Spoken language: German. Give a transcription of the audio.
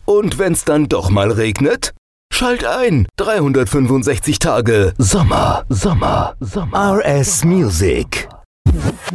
Und wenn's dann doch mal regnet? Schalt ein. 365 Tage Sommer. RS Music.